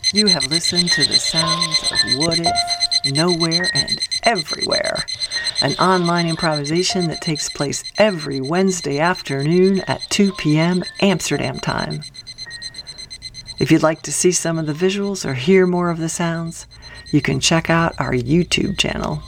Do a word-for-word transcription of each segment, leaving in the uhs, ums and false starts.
You have listened to the sounds of What If, Nowhere, and Everywhere, an online improvisation that takes place every Wednesday afternoon at two p.m. Amsterdam time. If you'd like to see some of the visuals or hear more of the sounds, you can check out our YouTube channel.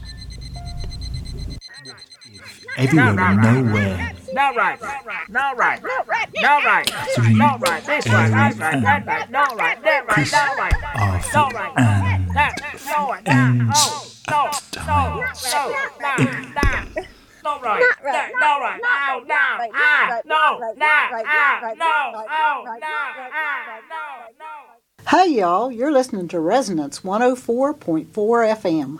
Everywhere and nowhere. No right, no right, no right, no right, Three no right, this right, that right, that right, no right, that right, no right, no right, that, no right, that, oh, no, no, no, nah, nah, no right, that, no right, no, no, ah, no, nah, ah, no, oh, no, ah, no, no. Hey y'all, you're listening to Resonance one oh four point four F M.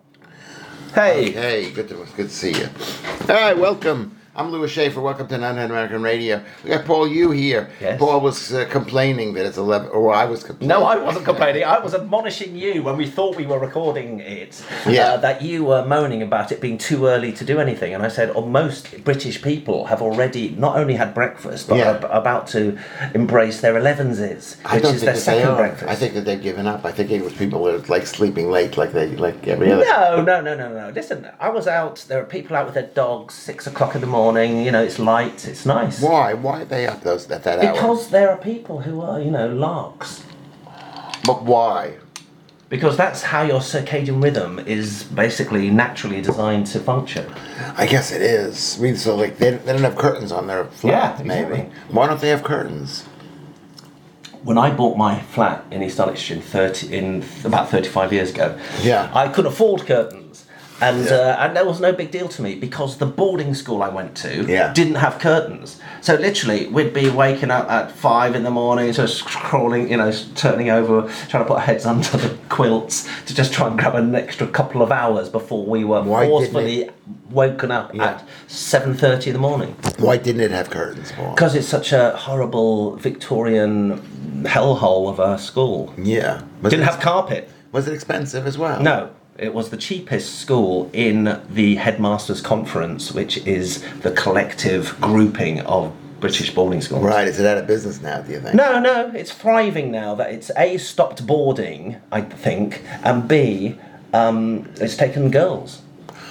Hey. Hey, good to good to see you. All right, welcome. I'm Louis Schaefer. Welcome to nine hundred American Radio. We got Paul Yu here. Yes. Paul was uh, complaining that it's eleven, or I was complaining. No, I wasn't complaining. I was admonishing you when we thought we were recording it. Yeah. Uh, that you were moaning about it being too early to do anything. And I said, oh, most British people have already not only had breakfast, but Yeah. are about to embrace their elevenses, I which don't is think their that they second are. breakfast. I think that they've given up. I think it was people that are like sleeping late, like they like every other. No, no, no, no, no. Listen, I was out. There are people out with their dogs. Six o'clock in the morning. You know, it's light. It's nice. Why? Why are they up those at that hour? Because there are people who are, you know, larks. But why? Because that's how your circadian rhythm is basically naturally designed to function. I guess it is. I mean, so like they, they don't have curtains on their flat, Yeah, maybe. exactly. Why don't they have curtains? When I bought my flat in East Dulwich in thirty in about thirty-five years ago, Yeah. I could afford curtains, and Yeah. uh, and there was no big deal to me because the boarding school I went to Yeah. didn't have curtains. So literally, we'd be waking up at five in the morning, just crawling, you know, turning over, trying to put our heads under the quilts to just try and grab an extra couple of hours before we were Why didn't forcefully woken up Yeah. at seven thirty in the morning. Why didn't it have curtains, Paul? Because it's such a horrible Victorian hellhole of a school. Yeah. Was Didn't it, have carpet. Was it expensive as well? No, it was the cheapest school in the Headmasters' Conference, which is the collective grouping of British boarding schools. Right. Is it out of business now? Do you think? No, no, it's thriving now that it's A, stopped boarding, I think, and B, um, it's taken girls.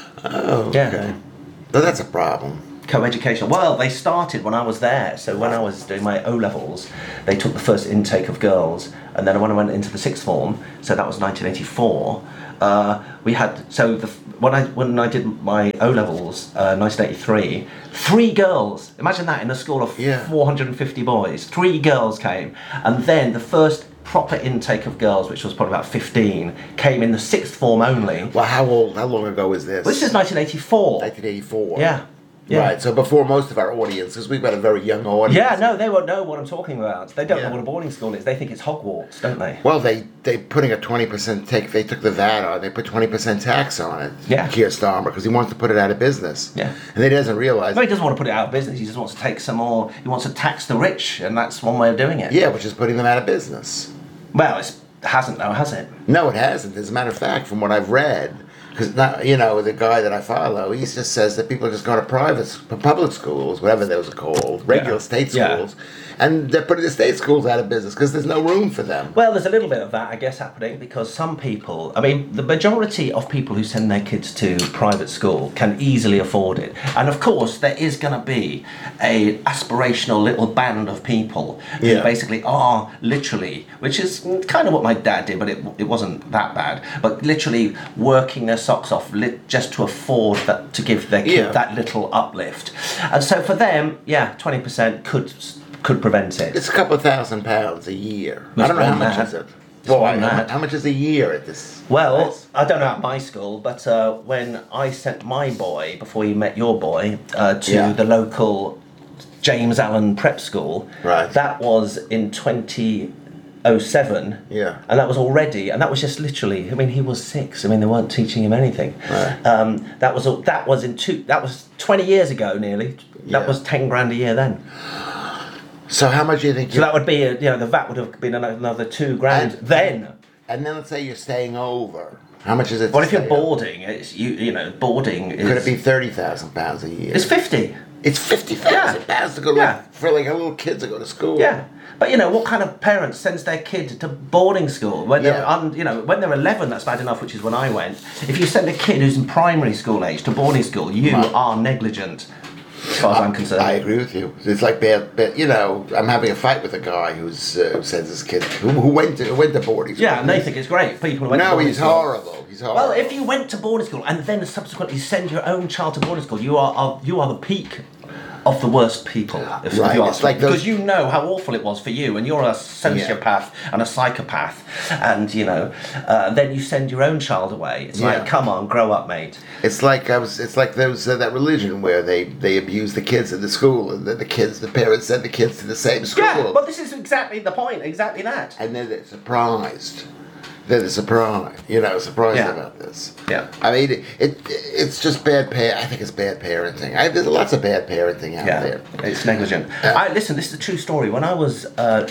Oh. Yeah. Okay. But that's a problem. Co-education. Well, they started when I was there. So when I was doing my O-levels, they took the first intake of girls. And then when I went into the sixth form, so that was nineteen eighty-four, uh, we had, so the, when I when I did my O-levels, uh, nineteen eighty-three, three girls, imagine that in a school of Yeah. four hundred fifty boys, three girls came. And then the first proper intake of girls, which was probably about fifteen, came in the sixth form only. Well, how old? How long ago is this? Well, this is nineteen eighty-four. nineteen eighty-four. Yeah. Yeah. Right. So before most of our audience, because we've got a very young audience. Yeah, no, they won't know what I'm talking about. They don't Yeah. know what a boarding school is. They think it's Hogwarts, don't they? Well, they they putting a twenty percent take. They took the V A T on. They put twenty percent tax on it. Yeah. Keir Starmer, because he wants to put it out of business. Yeah. And he doesn't realize. No, he doesn't want to put it out of business. He just wants to take some more. He wants to tax the rich, and that's one way of doing it. Yeah, which is putting them out of business. Well, it hasn't though, has it? No, it hasn't. As a matter of fact, from what I've read, because you know the guy that I follow, he just says that people are just going to private, s- public schools, whatever those are called, regular Yeah. state Yeah. schools, and they're putting the state schools out of business because there's no room for them. Well, there's a little bit of that, I guess, happening because some people, I mean, the majority of people who send their kids to private school can easily afford it. And of course, there is going to be a aspirational little band of people who Yeah. basically are literally, which is kind of what my dad did, but it, it wasn't that bad, but literally working their socks off li- just to afford that, to give their kid Yeah. that little uplift. And so for them, yeah, twenty percent could could prevent it. It's a couple of thousand pounds a year. It's I don't know how more than much that. is it. It's more Boy, than how, that. mu- how much is a year at this? Well, place? I don't know at my school, but uh, when I sent my boy, before you met your boy, uh, to Yeah. the local James Allen Prep School, Right. that was in twenty oh seven, Yeah. and that was already, and that was just literally, I mean, he was six, I mean, they weren't teaching him anything. Right. Um, that was that was in two, that was twenty years ago nearly, that Yeah. was ten grand a year then. So how much do you think? So you that would be, a, you know, the V A T would have been another two grand And- then. And then let's say you're staying over. How much is it? Well, to if you're stay over? boarding, it's you. You know, boarding is. Could it be thirty thousand pounds a year? It's fifty. It's fifty thousand Yeah. pounds to go Yeah. like, for like a little kid to go to school. Yeah, but you know what kind of parent sends their kid to boarding school when they're Yeah. un, you know when they're eleven? That's bad enough, which is when I went. If you send a kid who's in primary school age to boarding school, you Right. are negligent, as far as I'm concerned. I agree with you. It's like bad, bad. You know, I'm having a fight with a guy who's uh, who sends his kid who, who went to who went to boarding school. Yeah, and they think it's great. People who went to No, boarding he's school. horrible. He's horrible. Well, if you went to boarding school and then subsequently send your own child to boarding school, you are, are you are the peak of the worst people. If, Right, if you it's ask like me. those- Because you know how awful it was for you, and you're a sociopath and a psychopath, and you know, uh, then you send your own child away. It's Yeah. like, come on, grow up, mate. It's like I was. It's like those uh, that religion where they they abuse the kids in the school, and then the kids, the parents send the kids to the same school, Yeah, but this is exactly the point. Exactly that. and then they're surprised. They're surprised, you know, surprised Yeah. about this. Yeah. I mean, it, it it's just bad pa I think it's bad parenting. I, there's lots of bad parenting out Yeah, there. it's negligent. I listen. This is a true story. When I was uh,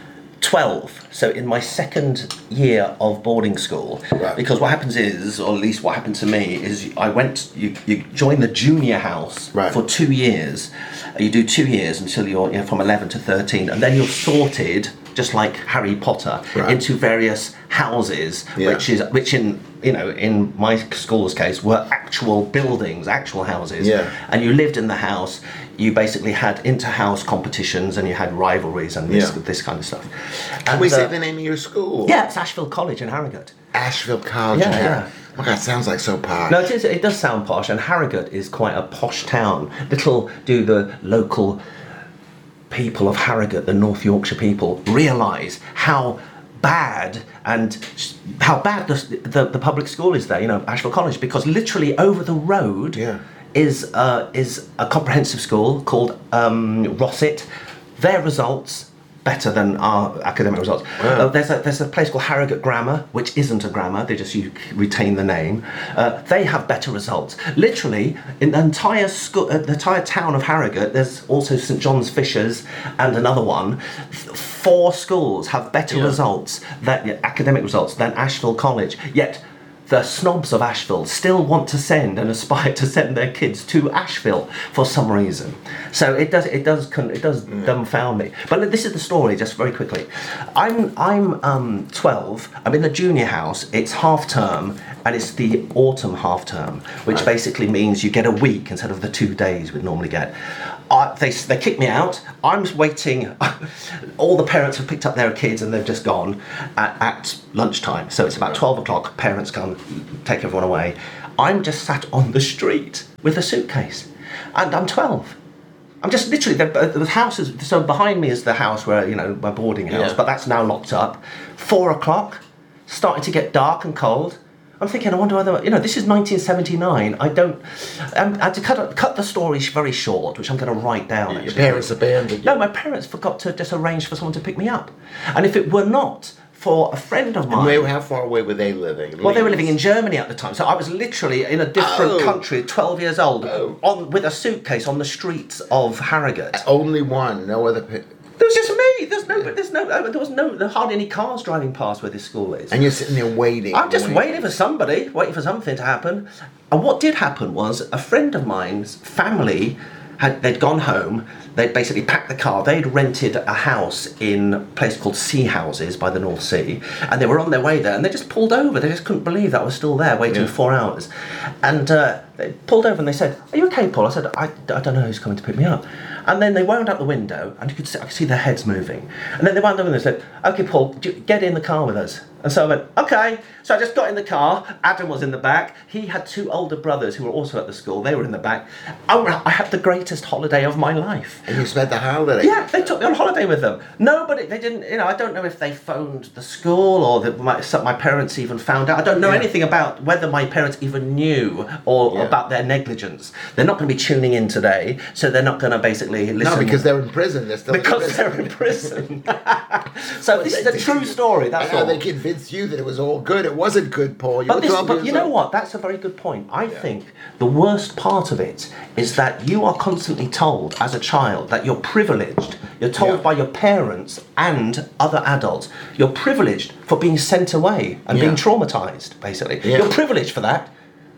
twelve, so in my second year of boarding school, Right. because what happens is, or at least what happened to me, is I went. You you join the junior house Right. for two years. You do two years until you're you know, from eleven to thirteen, and then you're sorted. Just like Harry Potter, Right. into various houses, Yeah. which is which in you know in my school's case were actual buildings, actual houses, Yeah. and you lived in the house. You basically had inter-house competitions, and you had rivalries and this Yeah. this kind of stuff. Can And, we say uh, the name of your school? Yeah, it's Asheville College in Harrogate. Asheville College. Yeah, in Har- yeah. Oh my God, it sounds like so posh. No, it is. It does sound posh, and Harrogate is quite a posh town. Little do the local people of Harrogate, the North Yorkshire people, realise how bad and s- how bad the, the the public school is there. You know, Asheville College, because literally over the road Yeah. is uh, is a comprehensive school called um, Rossett. Their results better than our academic results. Uh, there's a there's a place called Harrogate Grammar, which isn't a grammar. They just you retain the name. Uh, they have better results. Literally, in the entire school, uh, the entire town of Harrogate, there's also St John's Fishers and another one. F- Four schools have better Yeah. results, that academic results, than Asheville College. Yet the snobs of Asheville still want to send and aspire to send their kids to Asheville for some reason. So it does it does con- it does dumbfound me. But this is the story, just very quickly. I'm I'm um, twelve. I'm in the junior house. It's half term, and it's the autumn half term, which basically means you get a week instead of the two days we'd normally get. I, they they kick me out. I'm waiting. All the parents have picked up their kids and they've just gone at, at lunchtime. So it's about twelve o'clock. Parents come, take everyone away. I'm just sat on the street with a suitcase, and I'm twelve. I'm just literally the, the house is so behind me is the house where you know my boarding house, Yeah. but that's now locked up. Four o'clock, starting to get dark and cold. I'm thinking, I wonder whether, you know, this is nineteen seventy-nine. I don't, um, I had to cut, cut the story very short, which I'm going to write down. Your actually. parents abandoned you. No, my parents forgot to just arrange for someone to pick me up. And if it were not for a friend of mine. Where, how far away were they living? Well, they were living in Germany at the time, so I was literally in a different Oh. country, twelve years old, Oh. on with a suitcase on the streets of Harrogate. Only one, no other. Pa- There was just me. There's no, there's no, uh, there was no, there hardly any cars driving past where this school is. and you're sitting there waiting. I'm just waiting for somebody, waiting for something to happen. And what did happen was a friend of mine's family had they'd gone home. They'd basically packed the car. They'd rented a house in a place called Sea Houses by the North Sea, and they were on their way there. And they just pulled over. They just couldn't believe that I was still there, waiting Yeah. four hours. And uh, they pulled over and they said, "Are you okay, Paul?" I said, I, "I don't know who's coming to pick me up." And then they wound up the window, and you could see, I could see their heads moving. And then they wound up and they said, "Okay, Paul, do you- get in the car with us." And so I went, "Okay." So I just got in the car. Adam was in the back. He had two older brothers who were also at the school. They were in the back. I, I had the greatest holiday of my life. And you spent the holiday. Yeah, they took me on holiday with them. Nobody, they didn't, you know, I don't know if they phoned the school or that my, some, my parents even found out. I don't know Yeah. anything about whether my parents even knew or Yeah. about their negligence. They're not going to be tuning in today, so they're not going to basically listen. No, because they're in prison. They're still because in prison. they're in prison. So this is a true story, that's I know all. they convinced you that it was all good. It wasn't good, Paul. You But, were this, twelve but years you know old. what? That's a very good point. I think the worst part of it is that you are constantly told as a child that you're privileged. You're told Yeah. by your parents and other adults, you're privileged for being sent away and Yeah. being traumatized, basically. Yeah. You're privileged for that.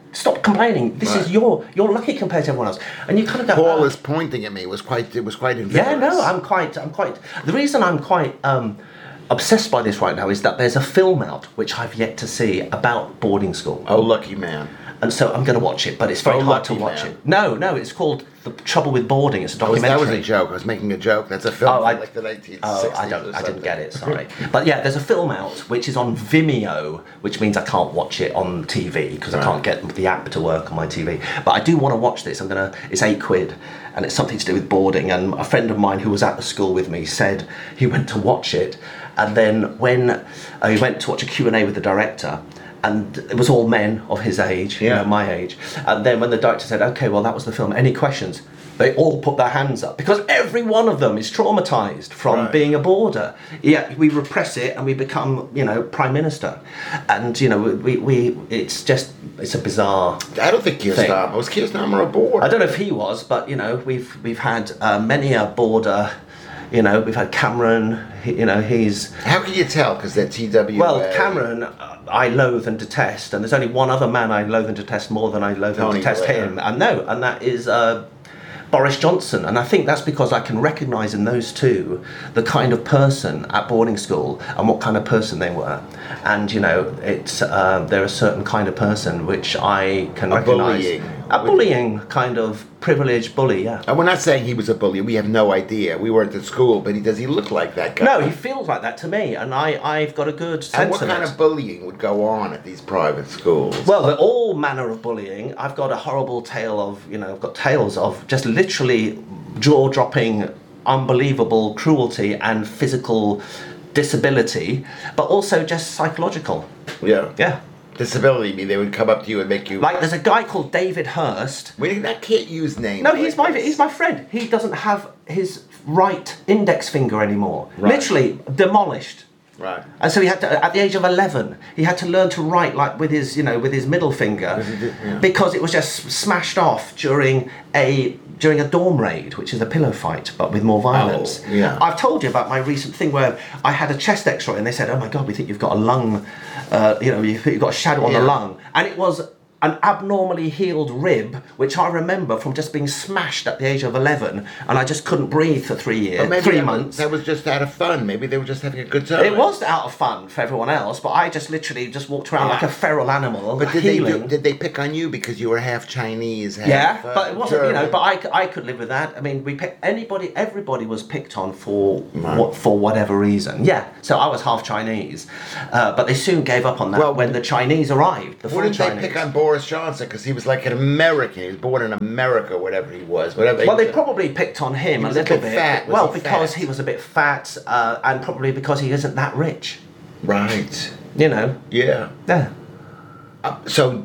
Stop complaining. This Right. is your you're lucky compared to everyone else. And you kind of go. Paul "Oh." is pointing at me. It was quite. It was quite Yeah, invidious. no, I'm quite. I'm quite. The reason I'm quite um, obsessed by this right now is that there's a film out which I've yet to see about boarding school. Oh, lucky man. And so I'm going to watch it, but it's very Oh, hard to lucky watch man. it. No, no, it's called The Trouble with Boarding. It's a That was, documentary. that was a joke. I was making a joke. That's a film Oh, from I, like the nineteen oh, sixties. I don't. or I didn't something. get it. Sorry, but yeah, there's a film out which is on Vimeo, which means I can't watch it on T V because I Right. can't get the app to work on my T V. But I do want to watch this. I'm gonna. It's eight quid, and it's something to do with boarding. And a friend of mine who was at the school with me said he went to watch it, and then when uh, he went to watch a Q and A with the director. And it was all men of his age, you Yeah. know, my age. And then when the director said, "Okay, well, that was the film. Any questions?" They all put their hands up because every one of them is traumatized from Right. being a boarder. Yeah, we repress it and we become, you know, prime minister. And you know, we, we it's just it's a bizarre. I don't think Keir thing. Starmer was Keir Starmer aboard. I don't know if he was, but you know, we've we've had uh, many a boarder. You know, we've had Cameron. He, you know, he's How can you tell? Because they're T W. well, Cameron, uh, I loathe and detest, and there's only one other man I loathe and detest more than I loathe Tony and detest Blair. him, and no, and that is uh, Boris Johnson. And I think that's because I can recognise in those two the kind of person at boarding school and what kind of person they were. And you know, it's uh, they're a certain kind of person which I can A recognise. bullying. A bullying kind of privileged bully, yeah. And we're not saying he was a bully. We have no idea. We weren't at school, but he does he look like that guy? No, he feels like that to me, and I, I've got a good sense And what of kind it. of bullying would go on at these private schools? Well, they're all manner of bullying. I've got a horrible tale of, you know, I've got tales of just literally jaw-dropping, unbelievable cruelty and physical disability, but also just psychological. yeah. Yeah. Disability, mean they would come up to you and make you. Like, there's a guy called David Hurst. We that can't use names. No, like he's my this. he's my friend. He doesn't have his right index finger anymore. Right. Literally demolished. Right. And so he had to, at the age of eleven, he had to learn to write like with his, you know, with his middle finger, he did- yeah. because it was just smashed off during a during a dorm raid, which is a pillow fight, but with more violence. Oh, yeah. I've told you about my recent thing where I had a chest X-ray and they said, "Oh my God, we think you've got a lung, uh, you know, you've, you've got a shadow on Yeah. the lung," and it was an abnormally healed rib, which I remember from just being smashed at the age of eleven, and I just couldn't breathe for three years, Or maybe three that was- months. that was just out of fun. Maybe they were just having a good time. It was out of fun for everyone else, but I just literally just walked around Yeah. like a feral animal, But did healing. they do, did they pick on you because you were half Chinese? Half, yeah, uh, but it wasn't, you know. German? But I, c- I could live with that. I mean, we picked anybody, everybody was picked on for Right. what for whatever reason. Yeah, so I was half Chinese, uh, but they soon gave up on that Well, when the Chinese arrived. The full Wouldn't Chinese. they pick on Boris Johnson because he was like an American? He was born in America, whatever he was. Whatever. Well, he they was. probably picked on him He a was a little bit bit. fat. Was Well, he because fat? he was a bit fat, uh, and probably because he isn't that rich. Right. You know. Yeah. Yeah. Uh, so.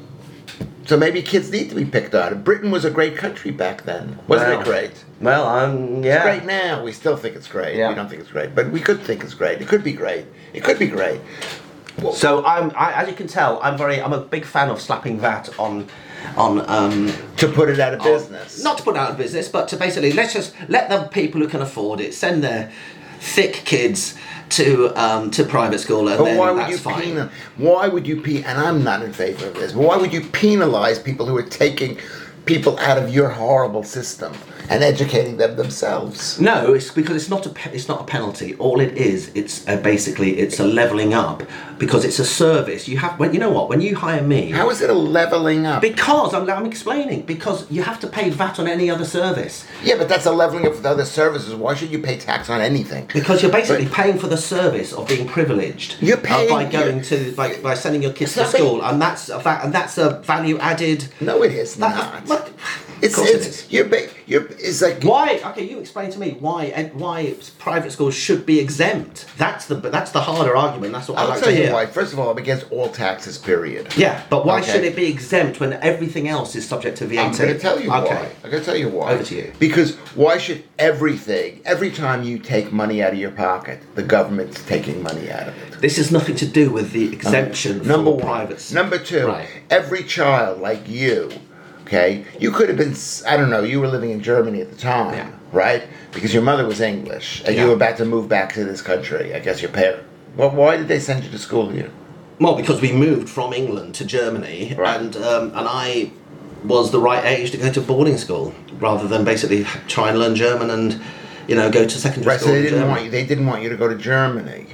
So maybe kids need to be picked on. Britain was a great country back then, wasn't Well, it great? Well, um, yeah. It's great now. We still think it's great. Yeah. We don't think it's great, but we could think it's great. It could be great. It could be great. So I'm, I, as you can tell, I'm very, I'm a big fan of slapping V A T on, on. Um, To put it out of business. Not to put it out of business, but to basically let's just let the people who can afford it send their thick kids to um, to private school, and But then why would that's you fine. penal? Why would you pe? And I'm not in favor of this. But why would you penalize people who are taking people out of your horrible system and educating them themselves? No, it's because it's not a pe- it's not a penalty. All it is, it's uh, basically it's a leveling up because it's a service. You have when you know what when you hire me. How is it a leveling up? Because I'm, I'm explaining because you have to pay V A T on any other service Yeah, but that's a leveling up with other services. Why should you pay tax on anything? because you're basically But- paying for the service of being privileged. You're uh, paying- by going you're- to by, by sending your kids It's to not being- school, and that's a va- and that's a value added. No, it is That- not. what? It's Of course it it's is. you're ba- you're it's like Why? Okay, you explain to me why and why private schools should be exempt. That's the that's the harder argument. That's what I I'll like tell to you hear. why. First of all, I'm against all taxes. Period. Yeah, but why Okay. should it be exempt when everything else is subject to V A T? I'm going to tell you okay. why. I'm going to tell you why. Over to you. Because why should everything, every time you take money out of your pocket, the government's taking money out of it? This has nothing to do with the exemption Number for one. private. s- Number two, Right. every child like you, okay, you could have been, s- I don't know, you were living in Germany at the time, Yeah. right? Because your mother was English and Yeah. you were about to move back to this country. I guess your parents. Well, why did they send you to school here? Well, because we moved from England to Germany, Right. and um, and I was the right age to go to boarding school rather than basically try and learn German and, you know, go to secondary Right, so school. they in didn't Germany. want you. They didn't want you to go to Germany.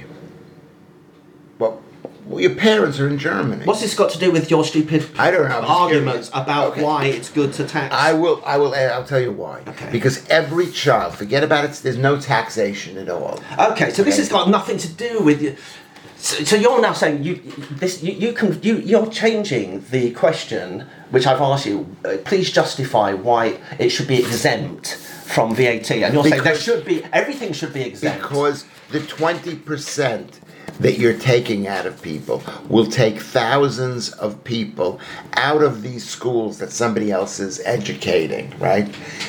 Well, well, your parents are in Germany. What's this got to do with your stupid I don't know. I'm just arguments curious. about Okay. why it's good to tax? I will. I will. I'll tell you why. Okay. Because every child, forget about it. There's no taxation at all. Okay, so this Okay. has got nothing to do with you. So, so you're now saying you this you, you can you you're changing the question which I've asked you. Uh, please justify why it should be exempt from V A T, and you're saying there Because- should be everything should be exempt. Because the twenty percent that you're taking out of people will take thousands of people out of these schools that somebody else is educating, right?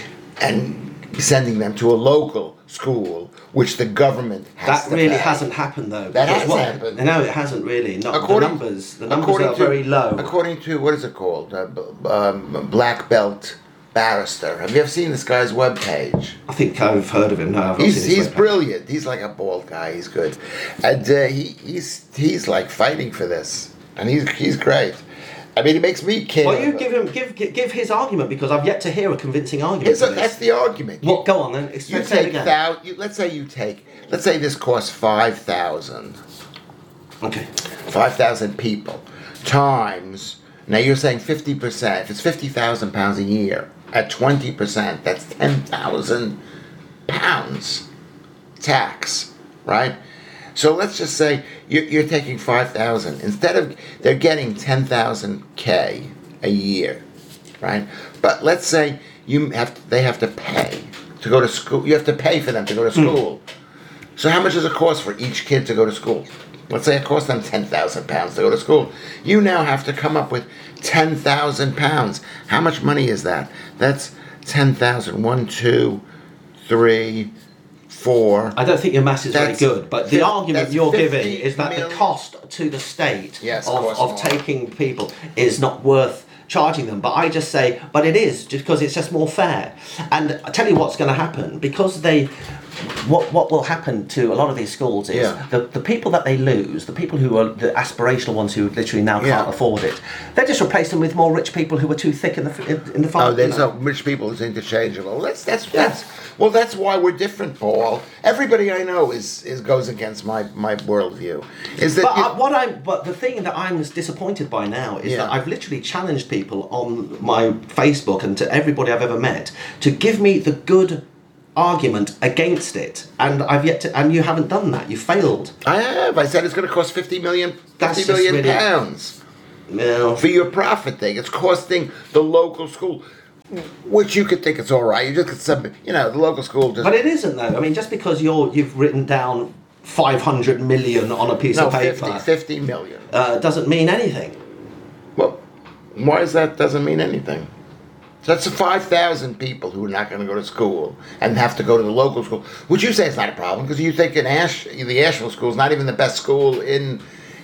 And sending them to a local school, which the government has That to really pay. hasn't happened though. That because has what- happened. No, it hasn't really. Not According- the numbers. The numbers according are to- very low. According to, what is it called? Uh, b- um, Black Belt Barrister. Have you ever seen this guy's webpage? I think I've heard of him. No, I've not He's seen his he's webpage. brilliant. He's like a bald guy. He's good, and uh, he he's he's like fighting for this, and he's he's great. I mean, he makes me care. Well, you but- give him give give give his argument because I've yet to hear a convincing argument. It's a, for this. that's the argument. You- What? Go on then. Ex- You say it take again. thou, you, let's say you take let's say this costs five thousand. Okay. Five thousand people times. Now you're saying fifty percent. If it's fifty thousand pounds a year at twenty percent, that's ten thousand pounds tax, right? So let's just say you're, you're taking five thousand instead of they're getting ten thousand k a year, right? But let's say you have to, they have to pay to go to school. You have to pay for them to go to school. So how much does it cost for each kid to go to school? Let's say it costs them ten thousand pounds to go to school. You now have to come up with ten thousand pounds. How much money is that? That's ten thousand. One, two, three, four. I don't think your maths is very That's good, but the fif- argument that's you're fifty giving is that million. the cost to the state Yes, of, costs of more. taking people is not worth charging them. But I just say, but it is, just because it's just more fair. And I tell you what's going to happen, because they, what what will happen to a lot of these schools is Yeah. the, the people that they lose, the people who are the aspirational ones who literally now can't Yeah. afford it, they just replace them with more rich people who are too thick in the in, in the Oh, farm. there's no rich people is interchangeable. That's that's that's well, that's why we're different, Paul. Everybody I know is is goes against my my worldview. Is that But you- I, what I but the thing that I'm disappointed by now is Yeah. that I've literally challenged people on my Facebook and to everybody I've ever met to give me the good argument against it, and I've yet to, and you haven't done that. You failed. I have. I said it's going to cost fifty million, That's fifty just million really- pounds No. for your profit thing. It's costing the local school, which you could think it's all right. You just could submit, you know, the local school just. But it isn't though. I mean, just because you're you've written down five hundred million on a piece no, of paper fifty, fifty million. uh, doesn't mean anything. Well, why is that? Doesn't mean anything. So that's five thousand people who are not going to go to school and have to go to the local school. Would you say it's not a problem because you think in Ash, the Asheville school is not even the best school in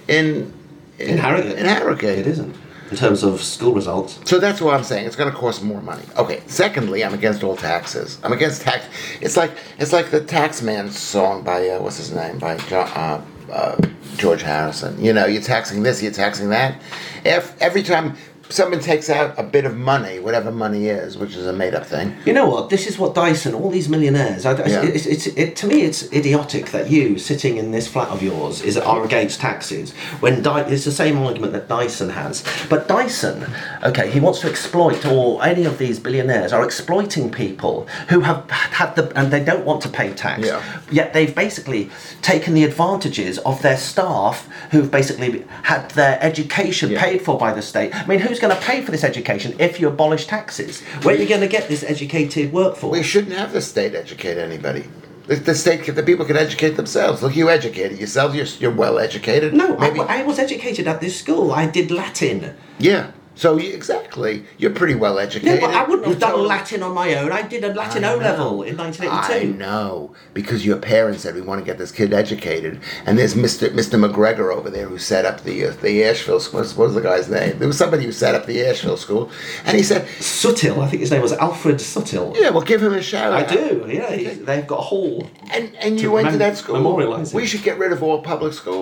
in In Harrogate. In Harrogate, It isn't in terms of school results. So that's what I'm saying. It's going to cost more money. Okay. Secondly, I'm against all taxes. I'm against tax. It's like it's like the Taxman song by uh, what's his name by John, uh, uh, George Harrison. You know, you're taxing this, you're taxing that. If every time someone takes out a bit of money, whatever money is, which is a made-up thing. You know what? This is what Dyson, all these millionaires. I, Yeah. it's, it's, it, to me, it's idiotic that you sitting in this flat of yours is are against taxes when Dy- it's the same argument that Dyson has. But Dyson, okay, he wants to exploit, or any of these billionaires are exploiting people who have had the and they don't want to pay tax. Yeah. Yet they've basically taken the advantages of their staff who've basically had their education Yeah. paid for by the state. I mean, who's going to pay for this education if you abolish taxes? Where are you going to get this educated workforce? We shouldn't have the state educate anybody. The, the state, the people can educate themselves. Look, you educated yourself. You're, you're well educated. No, maybe. I, I was educated at this school. I did Latin. Yeah. So you, exactly, you're pretty well No, educated. but I wouldn't You have done totally- Latin on my own. I did a Latin I O know. level in nineteen I eighty-two. know, because your parents said we want to get this kid educated, and there's Mister Mister McGregor over there who set up the uh, the Asheville school. What was the guy's name? There was somebody who set up the Asheville school, and he said, Suttil, I think his name was Alfred Suttil. "Yeah, well, give him a shout I out." do. Yeah, he, they've got a hall. And and To you went to mem- that school. memorialise it. We should get rid of all public school.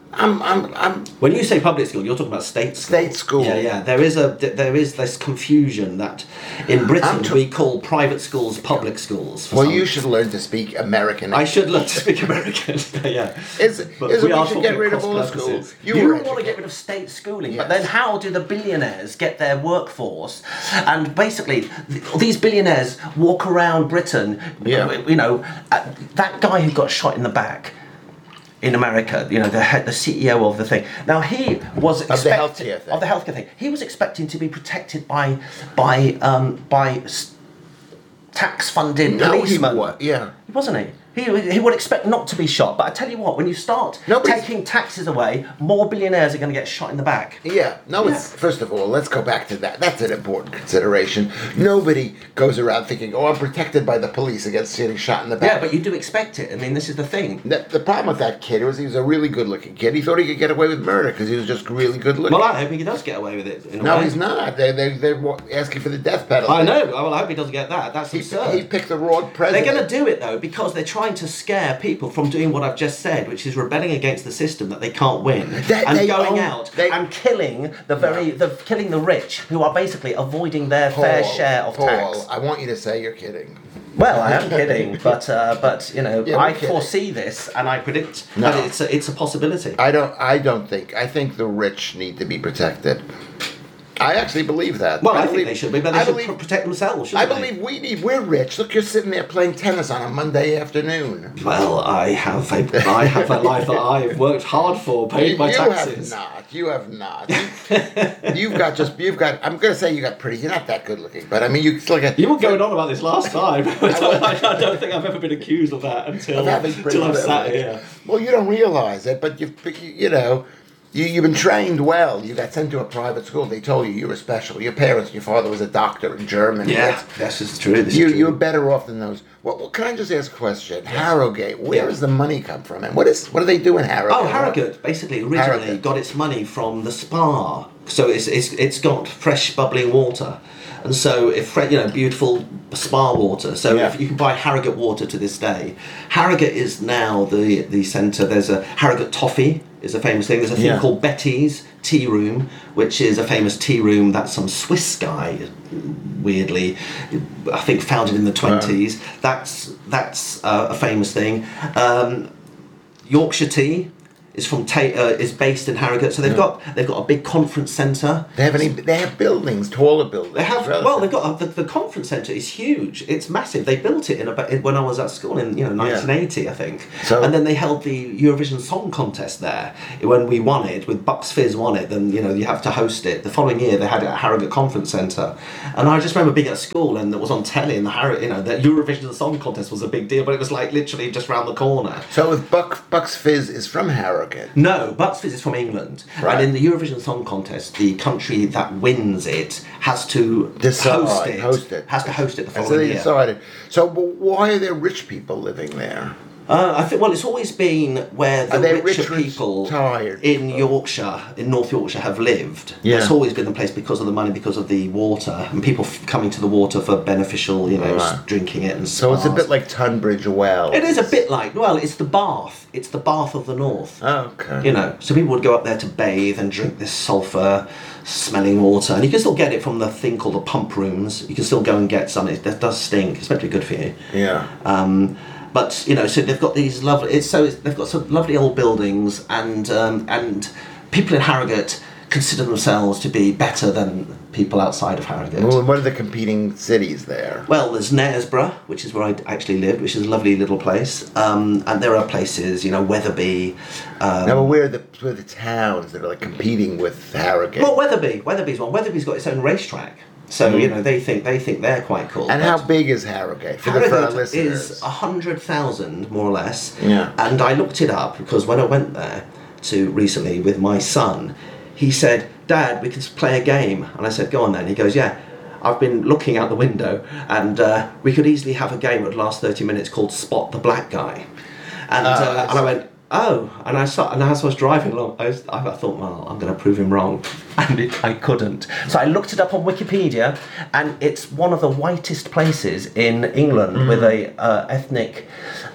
I'm, I'm, I'm. When you say public school, you're talking about state school. State school. Yeah, yeah. There is a there is this confusion that in Britain t- we call private schools public schools. for Well, some- you should learn to speak American. I should learn to speak American. yeah. Is, But is we we are should talking get rid of cross all purposes. schools. You, were want to educated. get rid of state schooling, Yes. but then how do the billionaires get their workforce? And basically, th- these billionaires walk around Britain. Yeah. You know, uh, that guy who got shot in the back. In America, you know, the head, the C E O of the thing. Now he was Of the expect- healthcare thing. Of the healthcare thing. He was expecting to be protected by, by, um, by s- tax-funded No, he policemen. wa- yeah. Wasn't he? He, he would expect not to be shot, but I tell you what, when you start Nobody's- taking taxes away, more billionaires are going to get shot in the back. Yeah, no, it's, first of all, let's go back to that. That's an important consideration. Nobody goes around thinking, oh, I'm protected by the police against getting shot in the back. Yeah, but you do expect it. I mean, this is the thing. The, the problem with that kid was he was a really good-looking kid. He thought he could get away with murder because he was just really good-looking. Well, I hope he does get away with it. In a no, way. he's not. They, they, they're wa- asking for the death penalty. I know. Well, I hope he doesn't get that. That's He, absurd. he picked the wrong president. They're going to do it though because they're trying to scare people from doing what I've just said, which is rebelling against the system that they can't win, They- and they going own- out they- and killing the very, the killing the rich who are basically avoiding their fair Paul, share of Paul, tax. I want you to say you're kidding. Well, I am kidding, but uh, but you know, Yeah, we're I kidding. foresee this, and I predict No. that it's a, it's a possibility. I don't. I don't think. I think the rich need to be protected. I actually believe that. well, I, believe, think they should be, but they I should believe, pr- protect themselves. I Shouldn't they? believe we need. We're rich. Look, you're sitting there playing tennis on a Monday afternoon. Well, I have a I have a life that I've worked hard for, paid my you taxes. have not. You have not. You've got just. You've got. I'm gonna say you got pretty. You're not that good looking, but I mean, you still got. You were going on about this last time. I, don't, I don't think I've ever been accused of that until, of having pretty until I've sat privilege. here. Well, you don't realize it, but you. You, you know. You, you've been trained well. You got sent to a private school. They told you you were special. Your parents, your father was a doctor in Germany. Yeah, That's- that's just true. This You, is true. you're better off than those. Well, well, can I just ask a question? Harrogate, where Yeah. does the money come from? And what is what do they do in Harrogate? Oh, Harrogate basically originally Harrogate. got its money from the spa, so it's it's it's got fresh bubbling water, and so if fre- you know beautiful spa water. So Yeah. if you can buy Harrogate water to this day. Harrogate is now the the centre. There's a Harrogate toffee is a famous thing. There's a thing Yeah. called Betty's Tea Room, which is a famous tea room that some Swiss guy, weirdly, I think founded in the twenties. That's that's uh, a famous thing. Um, Yorkshire tea is from Ta- uh, is based in Harrogate, so they've Yeah. got they've got a big conference centre. They have any? They have buildings, taller buildings. They have relative. well, they've got a, the, the conference centre is huge. It's massive. They built it in about when I was at school in you know nineteen eighty, I think. So- and then they held the Eurovision Song Contest there when we won it. With Bucks Fizz won it, then you know you have to host it. The following year they had it at Harrogate Conference Centre, and I just remember being at school and it was on telly. And the Harrogate, you know, the Eurovision Song Contest was a big deal, but it was like literally just round the corner. So if Buck Bucks Fizz is from Harrogate, No, Bucks Fizz is from England, Right. and in the Eurovision Song Contest, the country that wins it has to Decide, host it. host it. Has to host it the and so following they year. decided. So well, why are there rich people living there? Uh, I think well, it's always been where the Are they richer rich, rich, people tired in people? Yorkshire, in North Yorkshire, have lived. Yeah. It's always been the place because of the money, because of the water, and people f- coming to the water for beneficial, you know, Right. s- drinking it and So it's a spas. bit like Tunbridge Wells. It is a bit like well, it's the Bath. It's the Bath of the North. Okay. You know, so people would go up there to bathe and drink this sulphur smelling water, and you can still get it from the thing called the pump rooms. You can still go and get some. It, that does stink. It's meant to be good for you. Yeah. Um, but you know, so they've got these lovely. It's so it's, they've got some lovely old buildings, and um, and people in Harrogate consider themselves to be better than people outside of Harrogate. Well, what are the competing cities there? Well, there's Knaresborough, which is where I actually lived, which is a lovely little place. Um, and there are places, you know, Wetherby. Um, Now, where are the where are the towns that are like competing with Harrogate? well, Wetherby. Wetherby's one. Wetherby's got its own racetrack. So, you know, they think they think they're quite cool. and but how big is Harrogate for, the, for our Harrogate listeners? is a hundred thousand, more or less. Yeah. And I looked it up because when I went there to recently with my son, he said, "Dad, we can play a game." And I said, "Go on then." He goes, "Yeah, I've been looking out the window, and uh, we could easily have a game that would last thirty minutes called Spot the Black Guy." And Oh, uh, I and I went, "Oh," and I saw, and as I was driving along, I, was, I thought, well, I'm going to prove him wrong, and it, I couldn't. So I looked it up on Wikipedia, and it's one of the whitest places in England with a uh, ethnic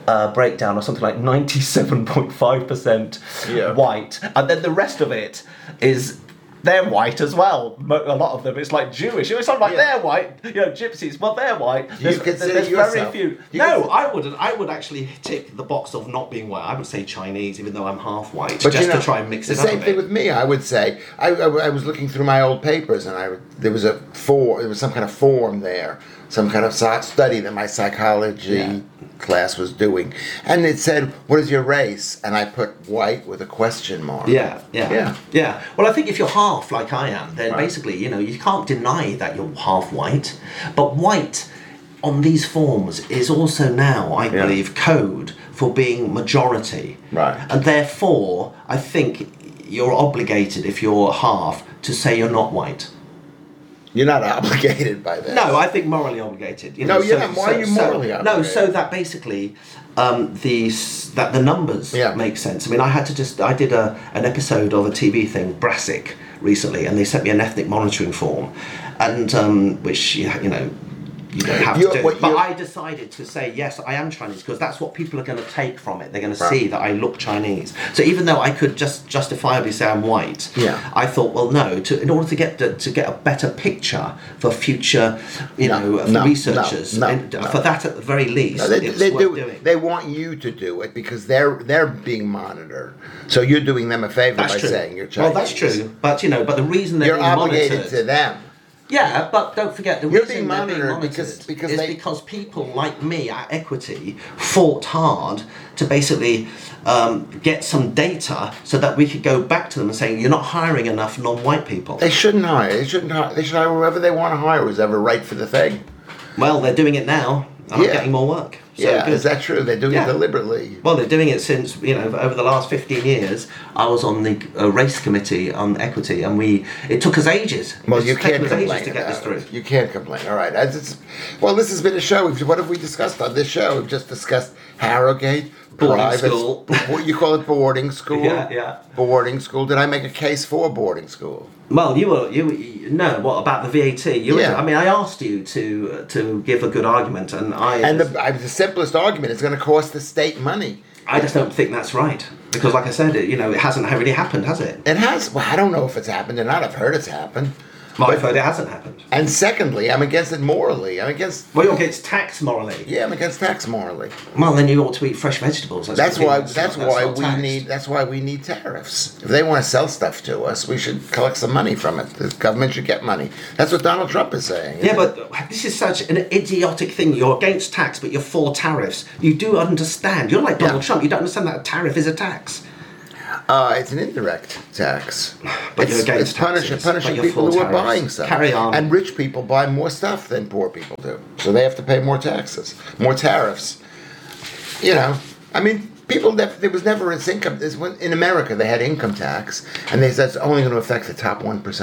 uh, breakdown of something like ninety-seven point five percent Yeah. white, and then the rest of it is. They're white as well. Mo- A lot of them, it's like Jewish. It's not like Yeah. they're white. You know, gypsies. Well, they're white. you There's, consider there's yourself- very few. you No, consider- I wouldn't. I would actually tick the box of not being white. I would say Chinese, even though I'm half white, But just you know, to try and mix the it up. same a thing bit. with me. I would say I, I, I was looking through my old papers, and I there was a for there was some kind of form there, some kind of psy- study that my psychology Yeah. class was doing, and it said, "What is your race?" And I put white with a question mark. Yeah, yeah, Yeah. yeah. Well, I think if you're half like I am, then Right. basically, you know, you can't deny that you're half white. But white on these forms is also now, I Yeah. believe, code for being majority. Right. And therefore, I think you're obligated, if you're half, to say you're not white. You're not obligated by this. No, I think morally obligated. You No, know, you're not. Why are you morally No, obligated? so that basically um, the s- that the numbers Yeah. make sense. I mean, I had to just I did a an episode of a T V thing, Brassic, recently, and they sent me an ethnic monitoring form, and um, which you you know. You don't have You're- to do. what But you're- I decided to say, yes, I am Chinese, because that's what people are going to take from it. They're going to Right. see that I look Chinese. So even though I could just justifiably say I'm white, Yeah. I thought, well, no, to, in order to get the, to get a better picture for future, you No, know, for no, researchers, no, no, and no. for that at the very least, No, they, it's they worth do. doing. They want you to do it because they're they're being monitored. So you're doing them a favor That's by true. saying you're Chinese. Well, that's true, but you know, but the reason they're You're being obligated monitored, to them. yeah, but don't forget the You're reason being they're being monitored monitored because- because is they- because people like me at Equity fought hard to basically um, get some data so that we could go back to them and say you're not hiring enough non-white people. They shouldn't hire. They shouldn't hire. They should hire whoever they want to hire who's ever right for the thing. Well, they're doing it now. I'm Yeah. getting more work. So yeah, good. is that true? They're doing Yeah. it deliberately. Well, they're doing it since, you know, over the last fifteen years. I was on the uh, race committee on Equity, and we it took us ages. Well, It's you taken can't us ages complain to get this about through. it. You can't complain. All right. As it's, well, this has been a show. What have we discussed on this show? We've just discussed Harrogate, Boarding private school. What you call it, boarding school? Yeah, yeah. Boarding school. Did I make a case for boarding school? Well, you were you, you no. What about the V A T? You Yeah. were, I mean, I asked you to uh, to give a good argument, and I And the, I, the simplest argument is going to cost the state money. I just don't think that's right because, like I said, it, you know, it hasn't really happened, has it? It has. Well, I don't know if it's happened or not. I've heard it's happened. Well, I've heard it hasn't happened. And secondly, I'm against it morally. I'm against. Well, you're against tax morally. Yeah, I'm against tax morally. Well, then you ought to eat fresh vegetables. That's the thing, why. not- That's why not we taxed. need. That's why we need tariffs. If they want to sell stuff to us, we should collect some money from it. The government should get money. That's what Donald Trump is saying. Yeah, but this is such an idiotic thing. You're against tax, but you're for tariffs. You do understand. You're like Donald Yeah. Trump. You don't understand that a tariff is a tax. Uh, it's an indirect tax. But it's, you're against it's punishing, taxes, punishing but you're people for who are tariffs. buying stuff. Carry on. And rich people buy more stuff than poor people do, so they have to pay more taxes, more tariffs. You know, I mean, people. Nev- there was never this income. This, when, in America, they had income tax, and they said it's only going to affect the top one percent.